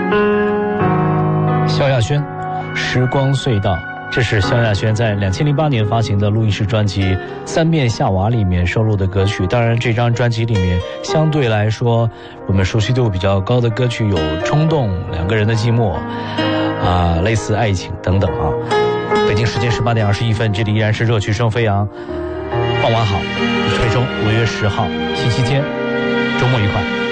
萧亚轩，时光隧道。这是萧亚轩在2008年发行的录音室专辑《三面夏娃》里面收录的歌曲。当然，这张专辑里面相对来说我们熟悉度比较高的歌曲有《冲动》、《两个人的寂寞》类似爱情等等啊。北京时间18点21分，这里依然是热曲声飞扬。傍晚好，我是佩中，5月10号，星期天，周末愉快。